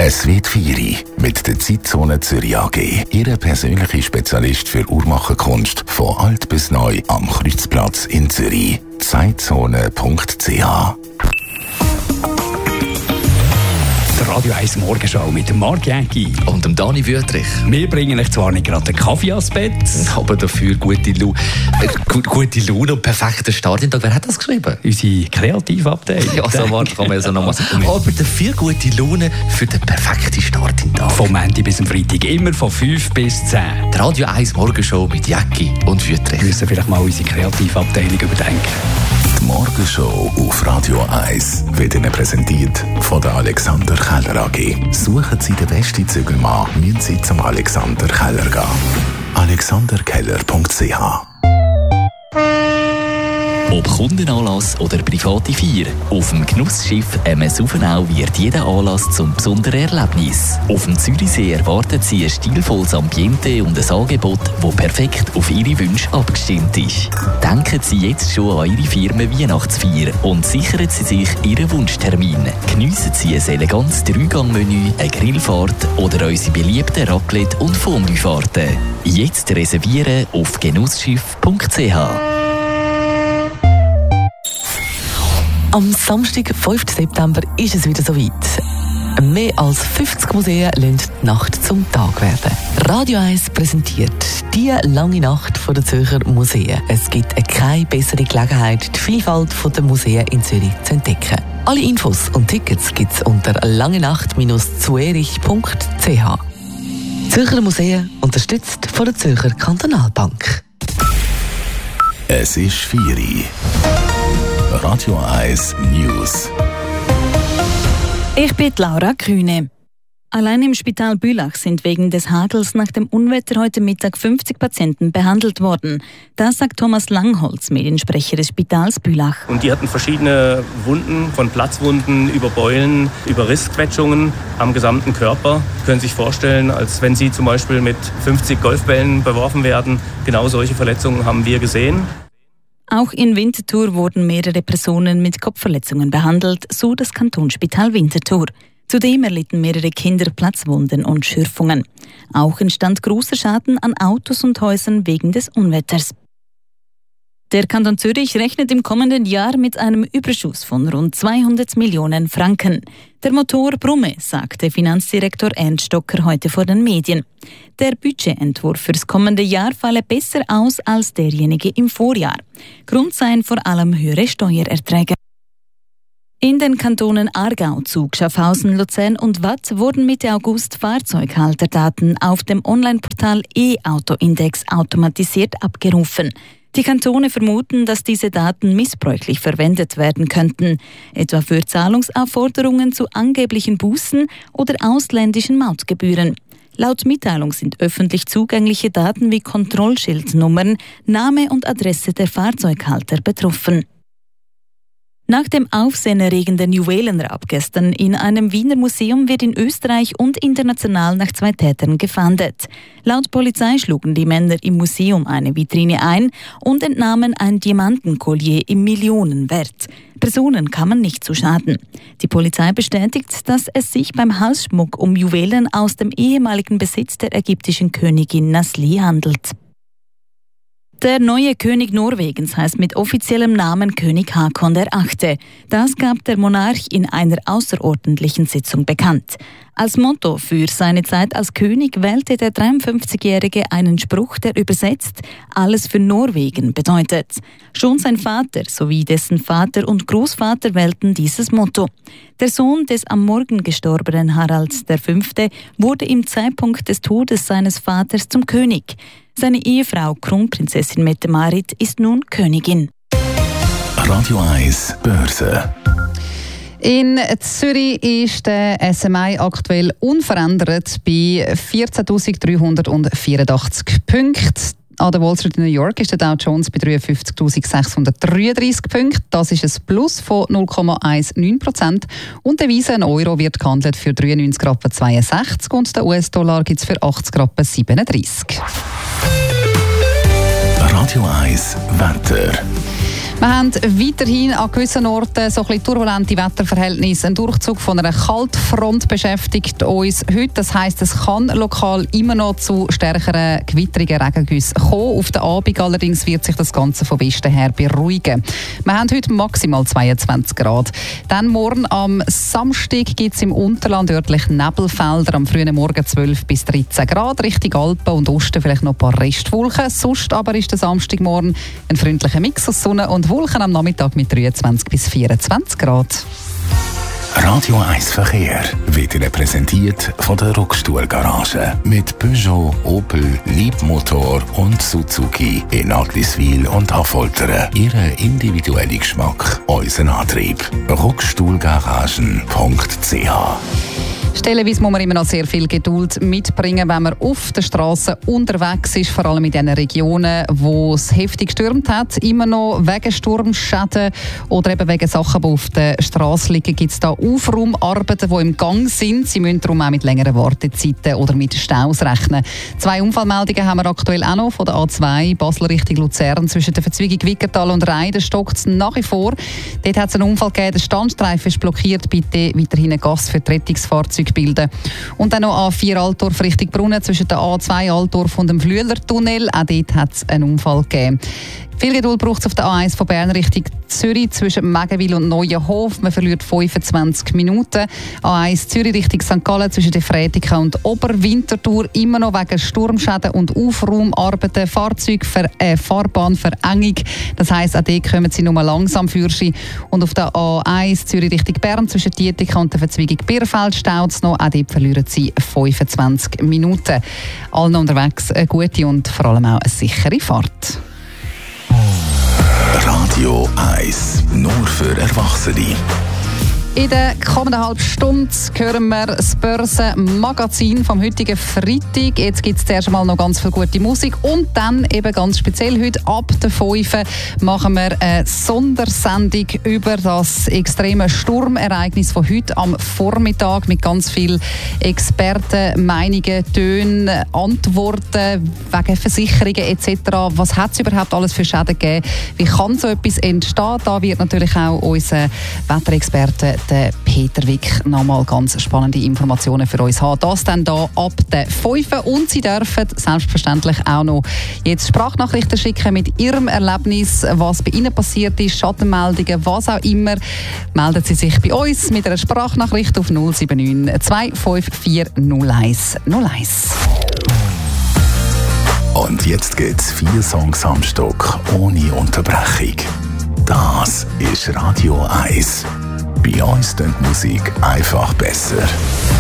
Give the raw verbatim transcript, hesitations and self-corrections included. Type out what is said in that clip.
Es wird vier mit der Zeitzone Zürich A G. Ihre persönliche Spezialist für Uhrmacherkunst von alt bis neu am Kreuzplatz in Zürich. zeitzone punkt c h. Radio eins Morgenschau mit dem Marc Jäcki und dem Dani Wüthrich. Wir bringen euch zwar nicht gerade den Kaffee ans Bett, aber dafür gute, Lu- äh, gute Laune und perfekten Start in den Tag. Wer hat das geschrieben? Unsere Kreativabteilung. Ja, so warte, kann man also nochmal sagen. Aber dafür gute Laune für den perfekten Start in den Tag. Vom Montag bis zum Freitag, immer von fünf bis zehn. Die Radio eins Morgenshow mit Jäcki und Wüthrich. Wir müssen vielleicht mal unsere Kreativabteilung überdenken. Die Morgenshow auf Radio eins wird Ihnen präsentiert von der Alexander Keller A G. Suchen Sie den besten Zügelmann, müssen Sie zum Alexander Keller gehen. alexander keller punkt c h. Ob Kundenanlass oder private Feier, auf dem Genussschiff M S Uffenau wird jeder Anlass zum besonderen Erlebnis. Auf dem Zürichsee erwarten Sie ein stilvolles Ambiente und ein Angebot, das perfekt auf Ihre Wünsche abgestimmt ist. Denken Sie jetzt schon an Ihre Firmen-Weihnachtsfeier und sichern Sie sich Ihren Wunschtermin. Geniessen Sie ein elegantes Drei-Gang-Menü, eine Grillfahrt oder unsere beliebten Raclette- und Fondue-Fahrten. Jetzt reservieren auf genussschiff punkt c h. Am Samstag, fünften September, ist es wieder soweit. Mehr als fünfzig Museen lassen die Nacht zum Tag werden. Radio eins präsentiert die lange Nacht der Zürcher Museen. Es gibt keine bessere Gelegenheit, die Vielfalt der Museen in Zürich zu entdecken. Alle Infos und Tickets gibt es unter langenacht Bindestrich zuerich punkt c h. Zürcher Museen unterstützt von der Zürcher Kantonalbank. Es ist vier. Radio eins News. Ich bin Laura Kühne. Allein im Spital Bülach sind wegen des Hagels nach dem Unwetter heute Mittag fünfzig Patienten behandelt worden. Das sagt Thomas Langholz, Mediensprecher des Spitals Bülach. Und die hatten verschiedene Wunden, von Platzwunden über Beulen, über Rissquetschungen am gesamten Körper. Sie können sich vorstellen, als wenn sie zum Beispiel mit fünfzig Golfbällen beworfen werden. Genau solche Verletzungen haben wir gesehen. Auch in Winterthur wurden mehrere Personen mit Kopfverletzungen behandelt, so das Kantonsspital Winterthur. Zudem erlitten mehrere Kinder Platzwunden und Schürfungen. Auch entstand großer Schaden an Autos und Häusern wegen des Unwetters. Der Kanton Zürich rechnet im kommenden Jahr mit einem Überschuss von rund zweihundert Millionen Franken. Der Motor brumme, sagte Finanzdirektor Ernst Stocker heute vor den Medien. Der Budgetentwurf fürs kommende Jahr falle besser aus als derjenige im Vorjahr. Grund seien vor allem höhere Steuererträge. In den Kantonen Aargau, Zug, Schaffhausen, Luzern und Watt wurden Mitte August Fahrzeughalterdaten auf dem Onlineportal E-Auto-Index automatisiert abgerufen. Die Kantone vermuten, dass diese Daten missbräuchlich verwendet werden könnten, etwa für Zahlungsaufforderungen zu angeblichen Bußen oder ausländischen Mautgebühren. Laut Mitteilung sind öffentlich zugängliche Daten wie Kontrollschildnummern, Name und Adresse der Fahrzeughalter betroffen. Nach dem aufsehenerregenden Juwelenraub gestern in einem Wiener Museum wird in Österreich und international nach zwei Tätern gefahndet. Laut Polizei schlugen die Männer im Museum eine Vitrine ein und entnahmen ein Diamantenkollier im Millionenwert. Personen kamen nicht zu Schaden. Die Polizei bestätigt, dass es sich beim Halsschmuck um Juwelen aus dem ehemaligen Besitz der ägyptischen Königin Nasli handelt. Der neue König Norwegens heißt mit offiziellem Namen König Haakon der Achte. Das gab der Monarch in einer außerordentlichen Sitzung bekannt. Als Motto für seine Zeit als König wählte der dreiundfünfzigjährige einen Spruch, der übersetzt «Alles für Norwegen» bedeutet. Schon sein Vater sowie dessen Vater und Großvater wählten dieses Motto. Der Sohn des am Morgen gestorbenen Harald der Fünfte wurde im Zeitpunkt des Todes seines Vaters zum König. Seine Ehefrau Kronprinzessin Mette-Marit ist nun Königin. Radio eins Börse. In Zürich ist der S M I aktuell unverändert bei vierzehntausenddreihundertvierundachtzig Punkten. An der Wall Street in New York ist der Dow Jones bei dreiundfünfzigtausendsechshundertdreiunddreißig Punkten. Das ist ein Plus von null Komma neunzehn Prozent. Und der Devise, ein Euro, wird gehandelt für dreiundneunzig Rappen zweiundsechzig und der U S-Dollar gibt es für achtzig Rappen siebenunddreißig. Radio eins Wetter. Wir haben weiterhin an gewissen Orten so ein bisschen turbulente Wetterverhältnisse. Ein Durchzug von einer Kaltfront beschäftigt uns heute. Das heisst, es kann lokal immer noch zu stärkeren gewittrigen Regengüssen kommen. Auf den Abend allerdings wird sich das Ganze von Westen her beruhigen. Wir haben heute maximal zweiundzwanzig Grad. Dann morgen am Samstag gibt es im Unterland örtlich Nebelfelder. Am frühen Morgen zwölf bis dreizehn Grad. Richtung Alpen und Osten vielleicht noch ein paar Restwolken. Sonst aber ist der Samstagmorgen ein freundlicher Mix aus Sonne und Wolken am Nachmittag mit dreiundzwanzig bis vierundzwanzig Grad. Radio eins Verkehr wird Ihnen präsentiert von der Rockstuhl-Garage mit Peugeot, Opel, Leapmotor und Suzuki in Agliswil und Affoltern. Ihren individuellen Geschmack, unseren Antrieb. rockstuhlgaragen punkt c h. Stellenweise muss man immer noch sehr viel Geduld mitbringen, wenn man auf der Straße unterwegs ist, vor allem in den Regionen, wo es heftig gestürmt hat. Immer noch wegen Sturmschäden oder eben wegen Sachen, die auf der Straße liegen, gibt es da Aufraumarbeiten, die im Gang sind. Sie müssen darum auch mit längeren Wartezeiten oder mit Staus rechnen. Zwei Unfallmeldungen haben wir aktuell auch noch von der A zwei, Basel Richtung Luzern, zwischen der Verzweigung Wickertal und Reiden stockt es nach wie vor. Dort hat es einen Unfall gegeben, der Standstreifen ist blockiert. Bitte weiterhin ein Gas für die Rettungsfahrzeuge bilden. Und dann noch A vier Altdorf Richtung Brunnen zwischen der A zwei Altdorf und dem Flüelertunnel. Auch dort hat es einen Unfall gegeben. Viel Geduld braucht es auf der A eins von Bern Richtung Zürich zwischen Megenwil und Neuenhof. Man verliert fünfundzwanzig Minuten. A eins Zürich Richtung Sankt Gallen zwischen der Fretica und Oberwinterthur. Immer noch wegen Sturmschäden und Aufraumarbeiten. Fahrzeugver äh, Fahrbahnverengung. Das heisst, auch dort kommen sie nur langsam für sie. Und auf der A eins Zürich Richtung Bern zwischen Dietika und der Verzweigung Birfeld staut es noch. Auch dort verlieren sie fünfundzwanzig Minuten. Allen unterwegs eine gute und vor allem auch eine sichere Fahrt. Radio eins, nur für Erwachsene. In der kommenden halben Stunde hören wir das Börsenmagazin vom heutigen Freitag. Jetzt gibt es zuerst mal noch ganz viel gute Musik und dann eben ganz speziell heute ab der fünf machen wir eine Sondersendung über das extreme Sturmereignis von heute am Vormittag mit ganz vielen Experten, Meinungen, Tönen, Antworten wegen Versicherungen et cetera. Was hat es überhaupt alles für Schäden gegeben? Wie kann so etwas entstehen? Da wird natürlich auch unser Wetterexperte der Peter Wick nochmal ganz spannende Informationen für uns haben. Das dann da ab der fünf und Sie dürfen selbstverständlich auch noch jetzt Sprachnachrichten schicken mit Ihrem Erlebnis, was bei Ihnen passiert ist, Schattenmeldungen, was auch immer. Melden Sie sich bei uns mit einer Sprachnachricht auf null sieben neun zwei fünf vier null eins null eins. Und jetzt gibt's vier Songs am Stück ohne Unterbrechung. Das ist Radio eins. Bei uns klingt Musik einfach besser.